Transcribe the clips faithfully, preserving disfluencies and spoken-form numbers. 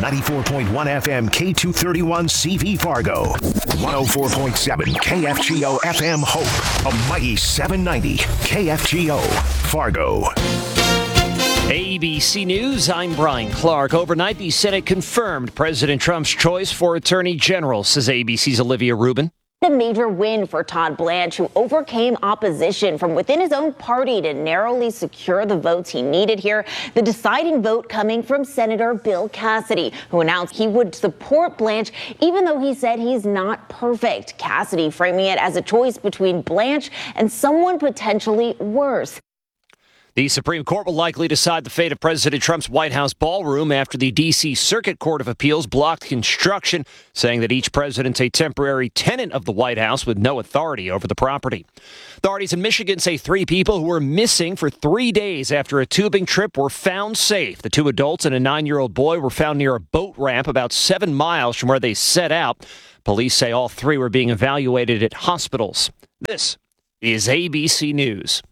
ninety-four point one F M K two thirty-one C V Fargo, one oh four point seven K F G O F M Hope, a mighty seven ninety K F G O Fargo. A B C News, I'm Brian Clark. Overnight, the Senate confirmed President Trump's choice for Attorney General, says A B C's Olivia Rubin. A major win for Todd Blanche, who overcame opposition from within his own party to narrowly secure the votes he needed here. The deciding vote coming from Senator Bill Cassidy, who announced he would support Blanche, even though he said he's not perfect. Cassidy framing it as a choice between Blanche and someone potentially worse. The Supreme Court will likely decide the fate of President Trump's White House ballroom after the D C Circuit Court of Appeals blocked construction, saying that each president's a temporary tenant of the White House with no authority over the property. Authorities in Michigan say three people who were missing for three days after a tubing trip were found safe. The two adults and a nine-year-old boy were found near a boat ramp about seven miles from where they set out. Police say all three were being evaluated at hospitals. This is A B C News.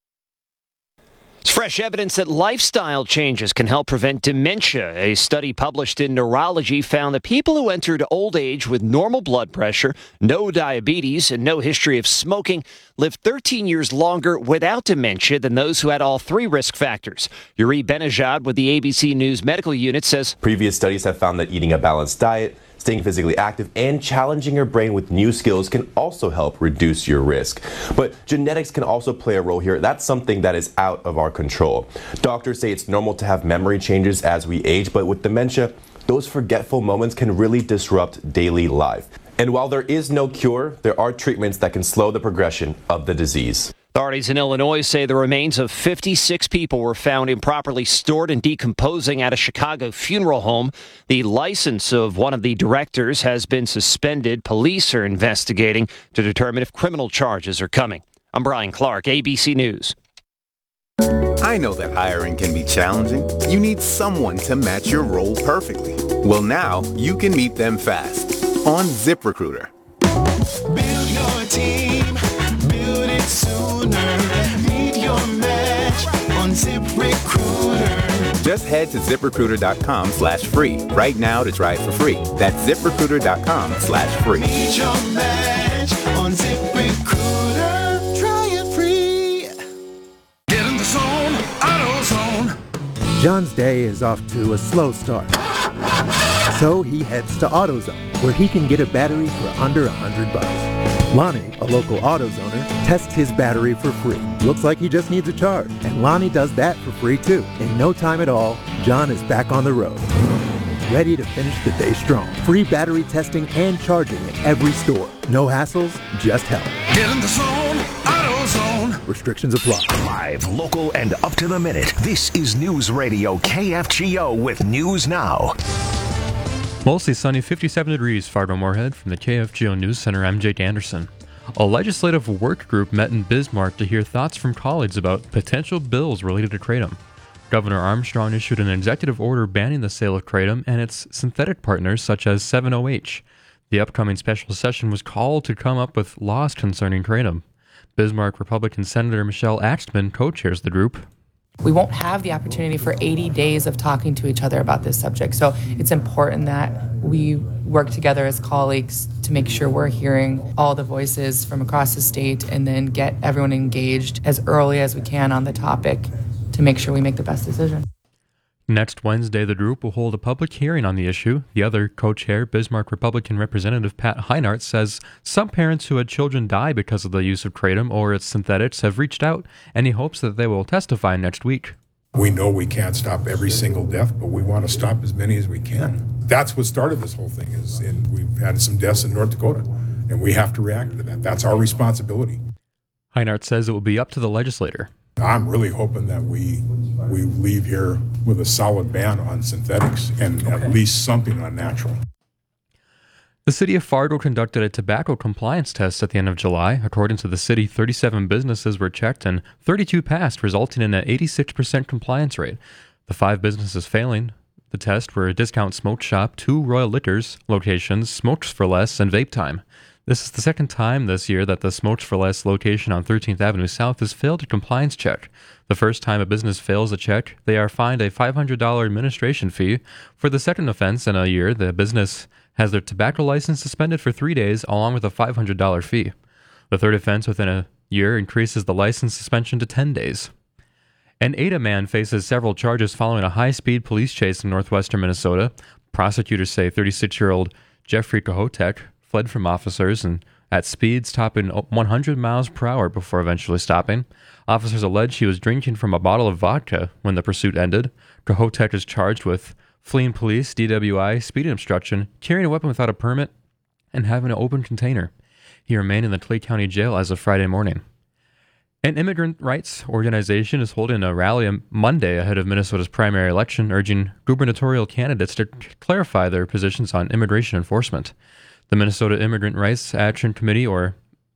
It's fresh evidence that lifestyle changes can help prevent dementia. A study published in Neurology found that people who entered old age with normal blood pressure, no diabetes, and no history of smoking lived thirteen years longer without dementia than those who had all three risk factors. Yuri Benajad with the A B C News Medical Unit says previous studies have found that eating a balanced diet, staying physically active, and challenging your brain with new skills can also help reduce your risk. But genetics can also play a role here. That's something that is out of our control. Doctors say it's normal to have memory changes as we age, but with dementia, those forgetful moments can really disrupt daily life. And while there is no cure, there are treatments that can slow the progression of the disease. Authorities in Illinois say the remains of fifty-six people were found improperly stored and decomposing at a Chicago funeral home. The license of one of the directors has been suspended. Police are investigating to determine if criminal charges are coming. I'm Brian Clark, A B C News. I know that hiring can be challenging. You need someone to match your role perfectly. Well, now you can meet them fast on ZipRecruiter. Build your team. Build it sooner. Meet your match on ZipRecruiter. Just head to ZipRecruiter.com slash free right now to try it for free. That's ZipRecruiter.com slash free. Meet your match on ZipRecruiter. Try it free. Get in the zone, AutoZone. John's day is off to a slow start. So he heads to AutoZone, where he can get a battery for under a hundred bucks. Lonnie, a local AutoZoner, tests his battery for free. Looks like he just needs a charge, and Lonnie does that for free too. In no time at all, John is back on the road, ready to finish the day strong. Free battery testing and charging at every store. No hassles, just help. Get in the zone, AutoZone. Restrictions apply. Live, local, and up to the minute. This is News Radio K F G O with News Now. Mostly sunny, fifty-seven degrees, Fargo-Moorhead. From the K F G O News Center, I'm Jake Anderson. A legislative work group met in Bismarck to hear thoughts from colleagues about potential bills related to kratom. Governor Armstrong issued an executive order banning the sale of kratom and its synthetic partners such as seven O H. The upcoming special session was called to come up with laws concerning kratom. Bismarck Republican Senator Michelle Axtman co-chairs the group. We won't have the opportunity for eighty days of talking to each other about this subject. So it's important that we work together as colleagues to make sure we're hearing all the voices from across the state and then get everyone engaged as early as we can on the topic to make sure we make the best decision. Next Wednesday, the group will hold a public hearing on the issue. The other co-chair, Bismarck Republican Representative Pat Heinart, says some parents who had children die because of the use of kratom or its synthetics have reached out, and he hopes that they will testify next week. We know we can't stop every single death, but we want to stop as many as we can. That's what started this whole thing, is and we've had some deaths in North Dakota, and we have to react to that. That's our responsibility. Heinart says it will be up to the legislator. I'm really hoping that we we leave here with a solid ban on synthetics and okay. at least something on natural. The city of Fargo conducted a tobacco compliance test at the end of July. According to the city, thirty-seven businesses were checked and thirty-two passed, resulting in an eighty-six percent compliance rate. The five businesses failing the test were a Discount Smoke Shop, two Royal Liquors locations, Smokes for Less, and Vape Time. This is the second time this year that the Smokes for Less location on thirteenth Avenue South has failed a compliance check. The first time a business fails a check, they are fined a five hundred dollars administration fee. For the second offense in a year, the business has their tobacco license suspended for three days, along with a five hundred dollars fee. The third offense within a year increases the license suspension to ten days. An Ada man faces several charges following a high-speed police chase in northwestern Minnesota. Prosecutors say thirty-six-year-old Jeffrey Kohotek fled from officers and at speeds topping one hundred miles per hour before eventually stopping. Officers allege he was drinking from a bottle of vodka when the pursuit ended. Kohotek is charged with fleeing police, D W I, speeding obstruction, carrying a weapon without a permit, and having an open container. He remained in the Clay County Jail as of Friday morning. An immigrant rights organization is holding a rally on Monday ahead of Minnesota's primary election, urging gubernatorial candidates to clarify their positions on immigration enforcement. The Minnesota Immigrant Rights Action Committee, or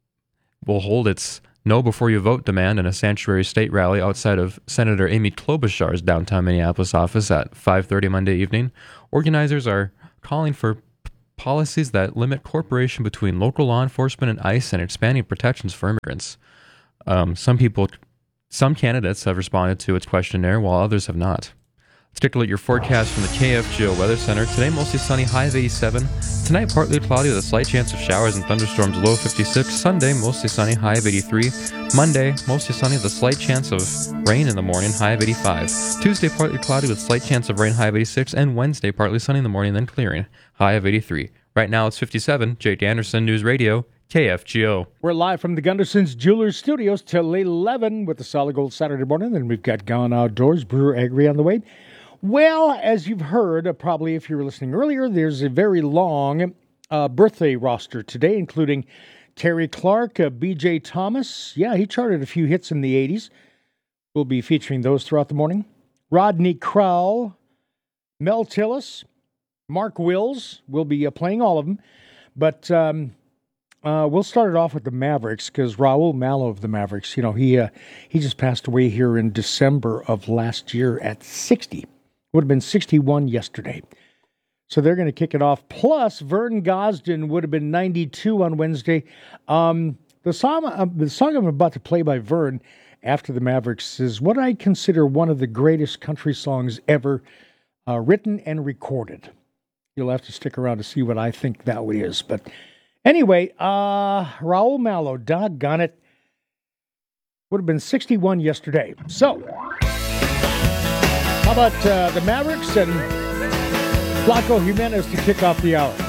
will hold its Know Before You Vote demand in a sanctuary state rally outside of Senator Amy Klobuchar's downtown Minneapolis office at five thirty Monday evening. Organizers are calling for p- policies that limit cooperation between local law enforcement and ICE and expanding protections for immigrants. Um, some people, some candidates have responded to its questionnaire, while others have not. Let's take a look at your forecast from the K F G O Weather Center. Today, mostly sunny, high of eighty-seven. Tonight, partly cloudy with a slight chance of showers and thunderstorms, low of fifty-six. Sunday, mostly sunny, high of eighty-three. Monday, mostly sunny with a slight chance of rain in the morning, high of eighty-five. Tuesday, partly cloudy with a slight chance of rain, high of eighty-six. And Wednesday, partly sunny in the morning, then clearing, high of eighty-three. Right now, it's fifty-seven. Jake Anderson, News Radio, K F G O. We're live from the Gunderson's Jewelers Studios till eleven with the Solid Gold Saturday morning. Then we've got Gone Outdoors, Brewer Agri on the way. Well, as you've heard, uh, probably if you were listening earlier, there's a very long uh, birthday roster today, including Terry Clark, uh, B J Thomas. Yeah, he charted a few hits in the eighties. We'll be featuring those throughout the morning. Rodney Crowell, Mel Tillis, Mark Wills. We'll be uh, playing all of them. But um, uh, we'll start it off with the Mavericks, because Raul Malo of the Mavericks, you know, he uh, he just passed away here in December of last year at sixty. Would have been sixty-one yesterday. So they're going to kick it off. Plus, Vern Gosden would have been ninety-two on Wednesday. Um, the, song, uh, the song I'm about to play by Vern after the Mavericks is what I consider one of the greatest country songs ever uh, written and recorded. You'll have to stick around to see what I think that is. But anyway, uh, Raul Malo, doggone it, would have been sixty-one yesterday. So, how about uh, the Mavericks and Flaco Jimenez to kick off the hour?